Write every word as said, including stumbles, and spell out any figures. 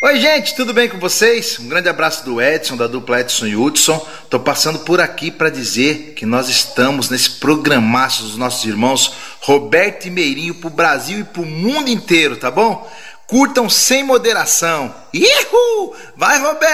Oi gente, tudo bem com vocês? Um grande abraço do Edson, da dupla Edson e Hudson. Tô passando por aqui para dizer que nós estamos nesse programaço dos nossos irmãos Roberto e Meirinho pro Brasil e pro mundo inteiro, tá bom? Curtam sem moderação. Ihu! Vai, Roberto!